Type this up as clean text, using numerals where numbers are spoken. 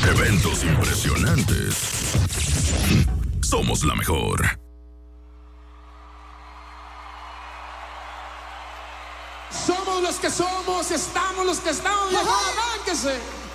Eventos impresionantes. Somos la mejor. Somos los que somos, estamos los que estamos, viejo, arránquese.